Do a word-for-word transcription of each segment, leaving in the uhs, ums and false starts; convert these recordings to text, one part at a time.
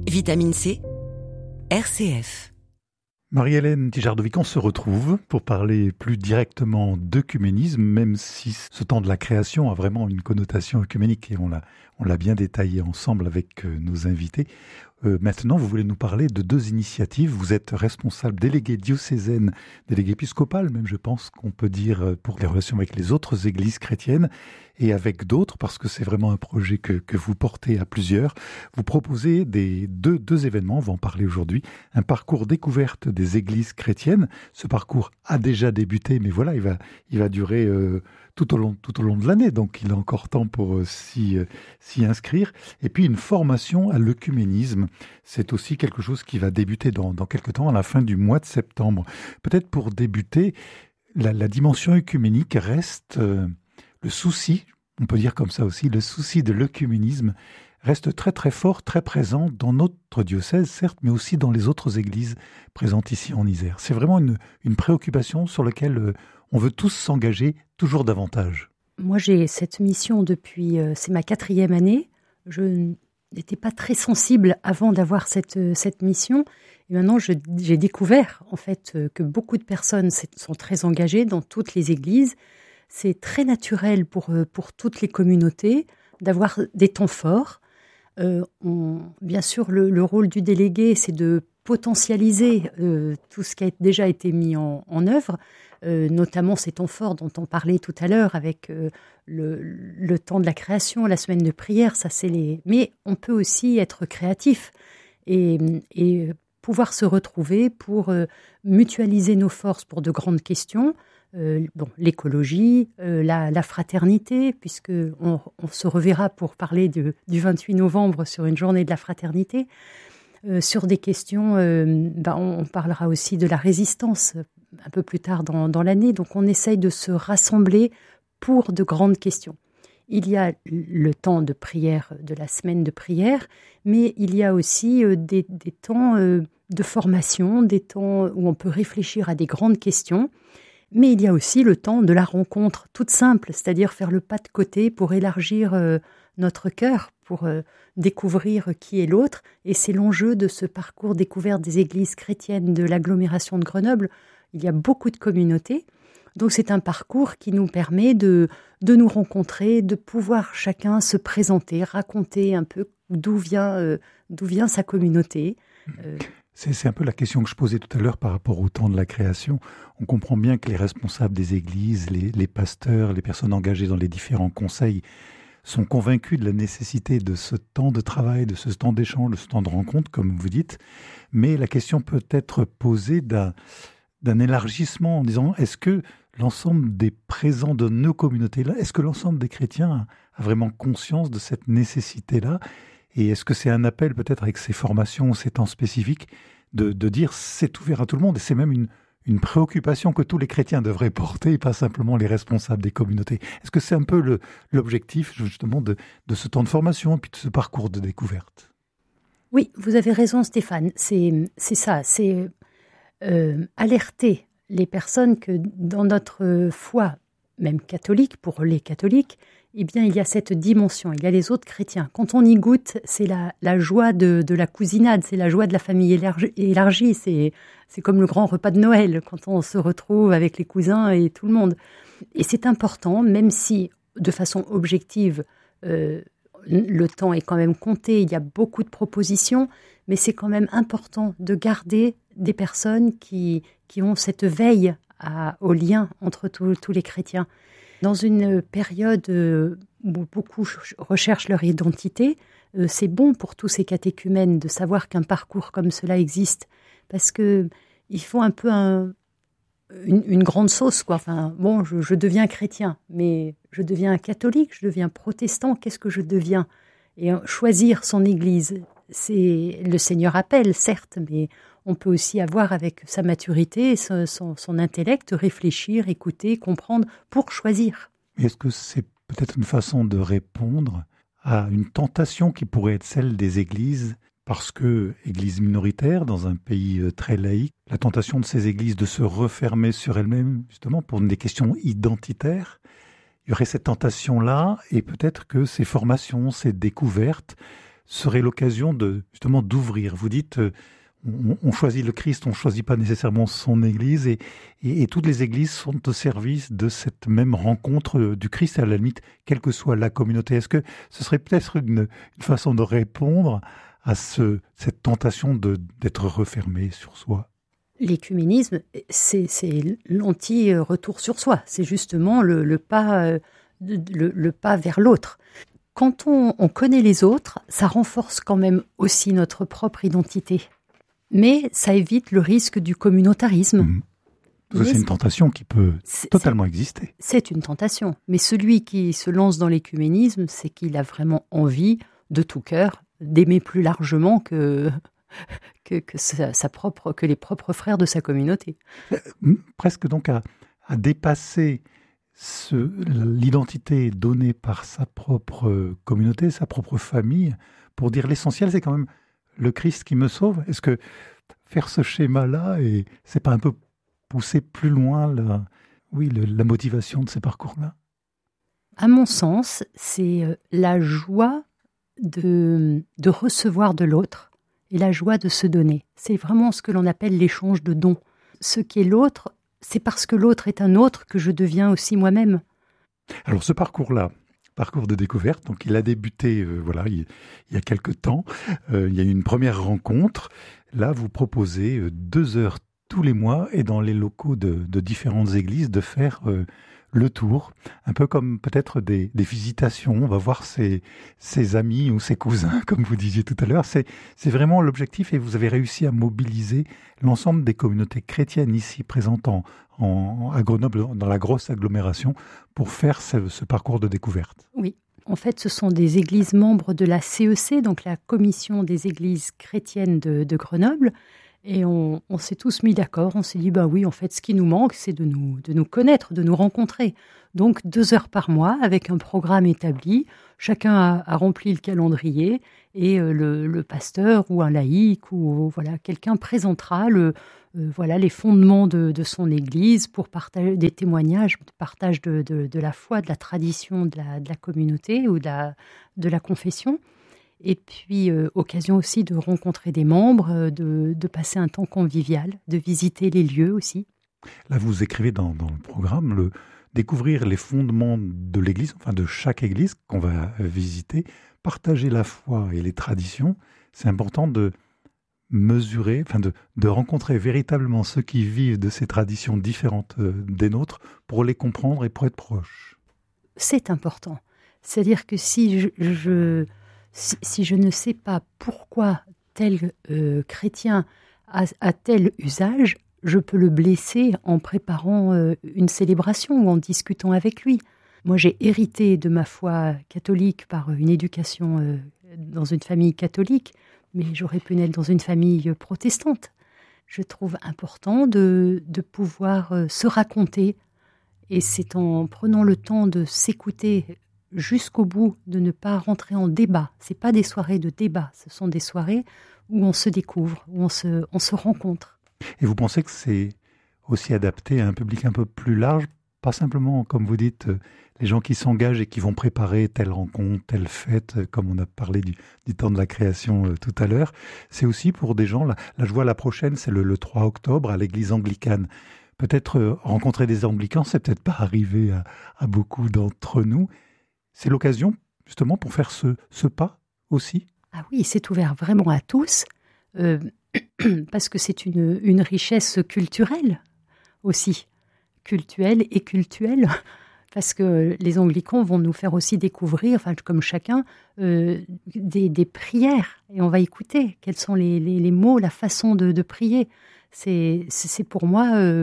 Vitamine C, R C F. Marie-Hélène Tijardovic, on se retrouve pour parler plus directement d'œcuménisme, même si ce temps de la création a vraiment une connotation œcuménique et on l'a, on l'a bien détaillé ensemble avec euh, nos invités. Euh, maintenant, vous voulez nous parler de deux initiatives. Vous êtes responsable délégué diocésaine, délégué épiscopal, même je pense qu'on peut dire, pour les relations avec les autres églises chrétiennes et avec d'autres, parce que c'est vraiment un projet que, que vous portez à plusieurs. Vous proposez des deux, deux événements, on va en parler aujourd'hui. Un parcours découverte des églises chrétiennes. Ce parcours a déjà débuté, mais voilà, il va, il va durer euh, tout au long, tout au long de l'année, donc il a encore temps pour euh, s'y, euh, s'y inscrire. Et puis une formation à l'œcuménisme. C'est aussi quelque chose qui va débuter dans, dans quelques temps, à la fin du mois de septembre. Peut-être pour débuter, la, la dimension œcuménique reste euh, le souci, on peut dire comme ça aussi, le souci de l'œcuménisme reste très très fort, très présent dans notre diocèse, certes, mais aussi dans les autres églises présentes ici en Isère. C'est vraiment une, une préoccupation sur laquelle euh, on veut tous s'engager toujours davantage. Moi, j'ai cette mission depuis, euh, c'est ma quatrième année. Je n'étais pas très sensible avant d'avoir cette, cette mission. Et maintenant, je, j'ai découvert en fait que beaucoup de personnes sont très engagées dans toutes les églises. C'est très naturel pour, pour toutes les communautés d'avoir des temps forts. Euh, on, bien sûr, le, le rôle du délégué, c'est de potentialiser euh, tout ce qui a déjà été mis en, en œuvre, euh, notamment ces temps forts dont on parlait tout à l'heure avec euh, le, le temps de la création, la semaine de prière, ça c'est les. Mais on peut aussi être créatif et, et pouvoir se retrouver pour euh, mutualiser nos forces pour de grandes questions. Euh, bon, l'écologie, euh, la, la fraternité, puisque on, on se reverra pour parler de, du vingt-huit novembre sur une journée de la fraternité. Euh, sur des questions, euh, ben on, on parlera aussi de la résistance un peu plus tard dans, dans l'année. Donc on essaye de se rassembler pour de grandes questions. Il y a le temps de prière, de la semaine de prière, mais il y a aussi euh, des, des temps euh, de formation, des temps où on peut réfléchir à des grandes questions. Mais il y a aussi le temps de la rencontre toute simple, c'est-à-dire faire le pas de côté pour élargir euh, notre cœur, pour euh, découvrir qui est l'autre. Et c'est l'enjeu de ce parcours découverte des églises chrétiennes de l'agglomération de Grenoble. Il y a beaucoup de communautés. Donc c'est un parcours qui nous permet de, de nous rencontrer, de pouvoir chacun se présenter, raconter un peu d'où vient, euh, d'où vient sa communauté. Euh, C'est, c'est un peu la question que je posais tout à l'heure par rapport au temps de la création. On comprend bien que les responsables des églises, les, les pasteurs, les personnes engagées dans les différents conseils sont convaincus de la nécessité de ce temps de travail, de ce temps d'échange, de ce temps de rencontre, comme vous dites. Mais la question peut être posée d'un, d'un élargissement en disant, est-ce que l'ensemble des présents de nos communautés-là, est-ce que l'ensemble des chrétiens a vraiment conscience de cette nécessité-là ? Et est-ce que c'est un appel, peut-être avec ces formations, ces temps spécifiques, de, de dire c'est ouvert à tout le monde et c'est même une, une préoccupation que tous les chrétiens devraient porter et pas simplement les responsables des communautés. Est-ce que c'est un peu le, l'objectif justement de, de ce temps de formation et puis de ce parcours de découverte ? Oui, vous avez raison Stéphane, c'est, c'est ça, c'est euh, alerter les personnes que dans notre foi, même catholique, pour les catholiques, eh bien, il y a cette dimension, il y a les autres chrétiens. Quand on y goûte, c'est la, la joie de, de la cousinade, c'est la joie de la famille élargie, élargie. C'est, c'est comme le grand repas de Noël, quand on se retrouve avec les cousins et tout le monde. Et c'est important, même si, de façon objective, euh, le temps est quand même compté, il y a beaucoup de propositions, mais c'est quand même important de garder des personnes qui, qui ont cette veille à, au lien entre tous, tous les chrétiens. Dans une période où beaucoup recherchent leur identité, c'est bon pour tous ces catéchumènes de savoir qu'un parcours comme cela existe, parce que il faut un peu un, une, une grande sauce, quoi. Enfin, bon, je, je deviens chrétien, mais je deviens catholique, je deviens protestant, qu'est-ce que je deviens ? Et choisir son église, c'est le Seigneur appelle, certes, mais on peut aussi avoir avec sa maturité, son, son, son intellect, réfléchir, écouter, comprendre pour choisir. Est-ce que c'est peut-être une façon de répondre à une tentation qui pourrait être celle des églises, parce que église minoritaire dans un pays très laïque, la tentation de ces églises de se refermer sur elles-mêmes, justement pour des questions identitaires, il y aurait cette tentation-là, et peut-être que ces formations, ces découvertes, serait l'occasion de justement d'ouvrir. Vous dites, euh, on, on choisit le Christ, on ne choisit pas nécessairement son Église, et, et, et toutes les Églises sont au service de cette même rencontre du Christ, à la limite, quelle que soit la communauté. Est-ce que ce serait peut-être une, une façon de répondre à ce, cette tentation de, d'être refermé sur soi? L'écuménisme, c'est, c'est l'anti-retour sur soi. C'est justement le, le, pas, le, le pas vers l'autre. Quand on, on connaît les autres, ça renforce quand même aussi notre propre identité. Mais ça évite le risque du communautarisme. Mmh. Ça, c'est une tentation qui peut c'est, totalement c'est, exister. C'est une tentation. Mais celui qui se lance dans l'écuménisme, c'est qu'il a vraiment envie, de tout cœur, d'aimer plus largement que... que, que, sa, sa propre, que les propres frères de sa communauté. Presque donc à, à dépasser ce, l'identité donnée par sa propre communauté, sa propre famille, pour dire l'essentiel, c'est quand même le Christ qui me sauve. Est-ce que faire ce schéma-là, et c'est pas un peu pousser plus loin la, oui, le, la motivation de ces parcours-là? À mon sens, c'est la joie de, de recevoir de l'autre et la joie de se donner. C'est vraiment ce que l'on appelle l'échange de dons. Ce qui est l'autre, c'est parce que l'autre est un autre que je deviens aussi moi-même. Alors ce parcours-là, parcours de découverte, donc il a débuté euh, voilà, il, il y a quelque temps. Euh, il y a eu une première rencontre. Là, vous proposez euh, deux heures tous les mois et dans les locaux de, de différentes églises de faire euh, le tour, un peu comme peut-être des, des visitations. On va voir ses, ses amis ou ses cousins, comme vous disiez tout à l'heure. C'est, c'est vraiment l'objectif, et vous avez réussi à mobiliser l'ensemble des communautés chrétiennes ici présentes en, en, à Grenoble, dans la grosse agglomération, pour faire ce, ce parcours de découverte. Oui, en fait, ce sont des églises membres de la C E C, donc la Commission des églises chrétiennes de, de Grenoble. Et on, on s'est tous mis d'accord, on s'est dit, bah oui, en fait, ce qui nous manque, c'est de nous, de nous connaître, de nous rencontrer. Donc, deux heures par mois, avec un programme établi, chacun a, a rempli le calendrier, et euh, le, le pasteur ou un laïc, ou voilà, quelqu'un présentera le, euh, voilà, les fondements de, de son église pour partager des témoignages, partage de, de, de la foi, de la tradition de la, de la communauté ou de la, de la confession. Et puis, euh, occasion aussi de rencontrer des membres, de, de passer un temps convivial, de visiter les lieux aussi. Là, vous écrivez dans, dans le programme, le, découvrir les fondements de l'Église, enfin de chaque Église qu'on va visiter, partager la foi et les traditions. C'est important de mesurer, enfin de, de rencontrer véritablement ceux qui vivent de ces traditions différentes des nôtres pour les comprendre et pour être proches. C'est important. C'est-à-dire que si je... je... Si, si je ne sais pas pourquoi tel euh, chrétien a, a tel usage, je peux le blesser en préparant euh, une célébration ou en discutant avec lui. Moi, j'ai hérité de ma foi catholique par une éducation euh, dans une famille catholique, mais j'aurais pu naître dans une famille protestante. Je trouve important de, de pouvoir euh, se raconter, et c'est en prenant le temps de s'écouter jusqu'au bout, de ne pas rentrer en débat. Ce n'est pas des soirées de débat, ce sont des soirées où on se découvre, où on se, on se rencontre. Et vous pensez que c'est aussi adapté à un public un peu plus large, pas simplement, comme vous dites, les gens qui s'engagent et qui vont préparer telle rencontre, telle fête, comme on a parlé du, du temps de la création euh, tout à l'heure. C'est aussi pour des gens, là, là je vois la prochaine, c'est le, le trois octobre à l'église anglicane. Peut-être euh, rencontrer des anglicans, c'est peut-être pas arrivé à, à beaucoup d'entre nous. C'est l'occasion, justement, pour faire ce, ce pas aussi. Ah oui, c'est ouvert vraiment à tous, euh, parce que c'est une, une richesse culturelle aussi, cultuelle et cultuelle, parce que les anglicans vont nous faire aussi découvrir, enfin, comme chacun, euh, des, des prières, et on va écouter quels sont les, les, les mots, la façon de, de prier. C'est, c'est pour moi... Euh,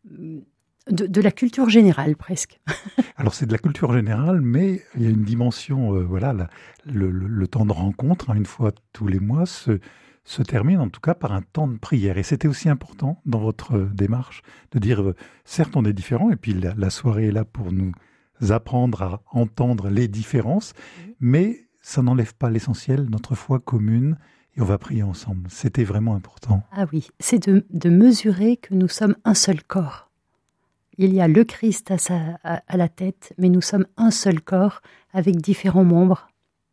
De, de la culture générale, presque. Alors, c'est de la culture générale, mais il y a une dimension, euh, voilà, la, le, le, le temps de rencontre, hein, une fois tous les mois, se, se termine en tout cas par un temps de prière. Et c'était aussi important dans votre euh, démarche de dire, euh, certes, on est différents, et puis la, la soirée est là pour nous apprendre à entendre les différences, mmh. mais ça n'enlève pas l'essentiel, notre foi commune, et on va prier ensemble. C'était vraiment important. Ah oui, c'est de, de mesurer que nous sommes un seul corps. Il y a le Christ à, sa, à, à la tête, mais nous sommes un seul corps avec différents membres.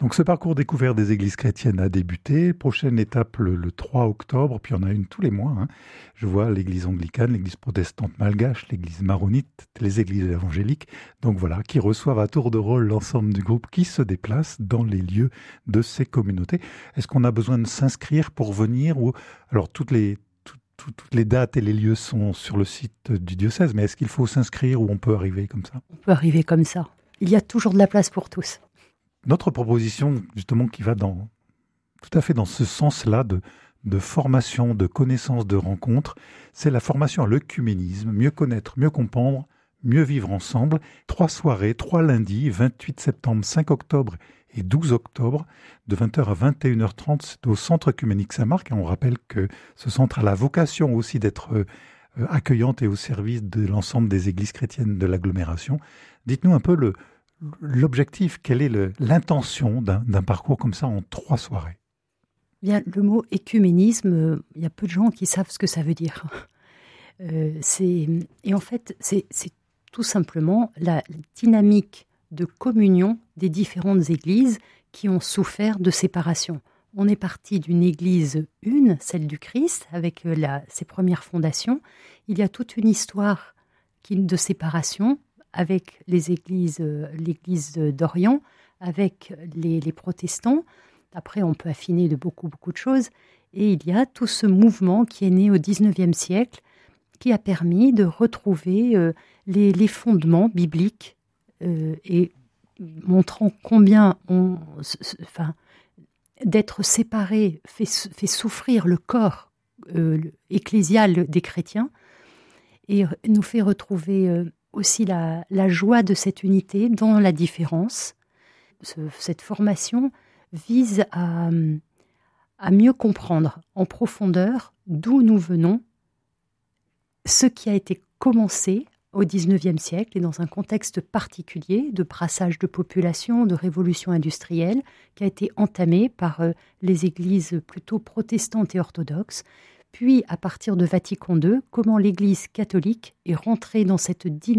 Donc ce parcours découvert des églises chrétiennes a débuté. Prochaine étape le, le trois octobre, puis on a une tous les mois. Hein. Je vois l'église anglicane, l'église protestante malgache, l'église maronite, les églises évangéliques. Donc voilà, qui reçoivent à tour de rôle l'ensemble du groupe qui se déplace dans les lieux de ces communautés. Est-ce qu'on a besoin de s'inscrire pour venir ou alors toutes les toutes les dates et les lieux sont sur le site du diocèse, mais est-ce qu'il faut s'inscrire ou on peut arriver comme ça ? On peut arriver comme ça. Il y a toujours de la place pour tous. Notre proposition, justement, qui va dans, tout à fait dans ce sens-là de, de formation, de connaissance, de rencontre, c'est la formation à l'œcuménisme, mieux connaître, mieux comprendre, mieux vivre ensemble. Trois soirées, trois lundis, vingt-huit septembre, cinq octobre et douze octobre, de vingt heures à vingt et une heures trente, c'est au Centre œcuménique Saint-Marc. Et on rappelle que ce centre a la vocation aussi d'être euh, accueillante et au service de l'ensemble des églises chrétiennes de l'agglomération. Dites-nous un peu le, l'objectif, quelle est le, l'intention d'un, d'un parcours comme ça en trois soirées ? Bien, le mot écuménisme, euh, il y a peu de gens qui savent ce que ça veut dire. Euh, c'est, et en fait, c'est, c'est tout simplement la dynamique de communion des différentes églises qui ont souffert de séparation. On est parti d'une église une, celle du Christ, avec la, ses premières fondations. Il y a toute une histoire qui, de séparation avec les églises, l'église d'Orient, avec les, les protestants. Après, on peut affiner de beaucoup, beaucoup de choses. Et il y a tout ce mouvement qui est né au dix-neuvième siècle, qui a permis de retrouver euh, les, les fondements bibliques euh, et montrant combien on, enfin, d'être séparé fait, fait souffrir le corps euh, ecclésial des chrétiens et nous fait retrouver euh, aussi la, la joie de cette unité dans la différence. Ce, cette formation vise à, à mieux comprendre en profondeur d'où nous venons, ce qui a été commencé au dix-neuvième siècle et dans un contexte particulier de brassage de population, de révolution industrielle, qui a été entamé par euh, les églises plutôt protestantes et orthodoxes, puis à partir de Vatican deux, comment l'Église catholique est rentrée dans cette dynamique